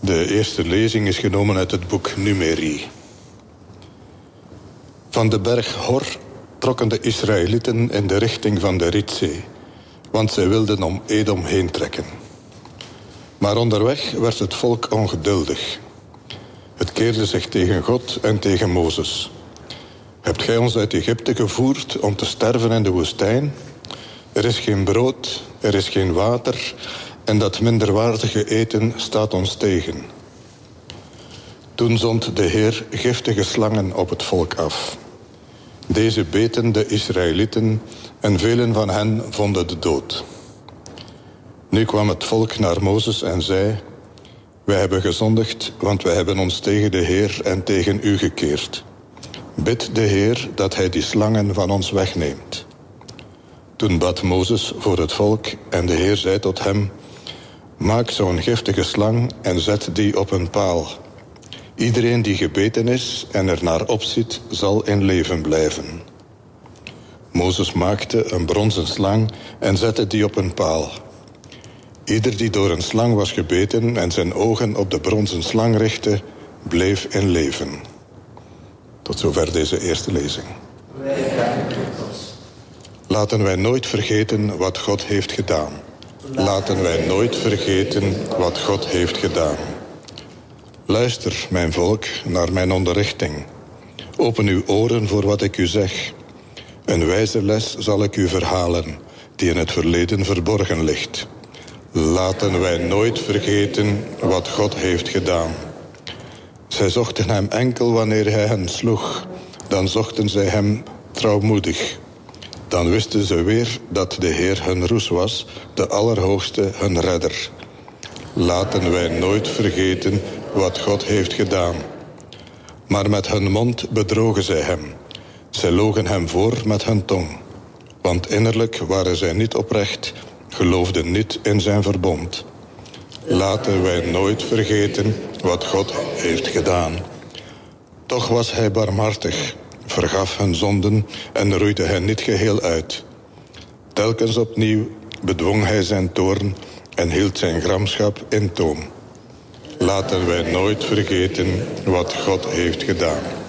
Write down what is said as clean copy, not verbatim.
De eerste lezing is genomen uit het boek Numeri. Van de berg Hor trokken de Israëlieten in de richting van de Rietzee, want zij wilden om Edom heen trekken. Maar onderweg werd het volk ongeduldig. Het keerde zich tegen God en tegen Mozes. Hebt gij ons uit Egypte gevoerd om te sterven in de woestijn? Er is geen brood, er is geen water, en dat minderwaardige eten staat ons tegen. Toen zond de Heer giftige slangen op het volk af. Deze beten de Israëlieten en velen van hen vonden de dood. Nu kwam het volk naar Mozes en zei: wij hebben gezondigd, want wij hebben ons tegen de Heer en tegen u gekeerd. Bid de Heer dat hij die slangen van ons wegneemt. Toen bad Mozes voor het volk en de Heer zei tot hem: maak zo'n giftige slang en zet die op een paal. Iedereen die gebeten is en er naar opziet, zal in leven blijven. Mozes maakte een bronzen slang en zette die op een paal. Ieder die door een slang was gebeten en zijn ogen op de bronzen slang richtte, bleef in leven. Tot zover deze eerste lezing. Laten wij nooit vergeten wat God heeft gedaan. Laten wij nooit vergeten wat God heeft gedaan. Luister, mijn volk, naar mijn onderrichting. Open uw oren voor wat ik u zeg. Een wijze les zal ik u verhalen, die in het verleden verborgen ligt. Laten wij nooit vergeten wat God heeft gedaan. Zij zochten hem enkel wanneer hij hen sloeg. Dan zochten zij hem trouwmoedig. Dan wisten ze weer dat de Heer hun roes was, de Allerhoogste hun redder. Laten wij nooit vergeten wat God heeft gedaan. Maar met hun mond bedrogen zij hem. Zij logen hem voor met hun tong. Want innerlijk waren zij niet oprecht, geloofden niet in zijn verbond. Laten wij nooit vergeten wat God heeft gedaan. Toch was hij barmhartig, vergaf hun zonden en roeide hen niet geheel uit. Telkens opnieuw bedwong hij zijn toorn en hield zijn gramschap in toom. Laten wij nooit vergeten wat God heeft gedaan.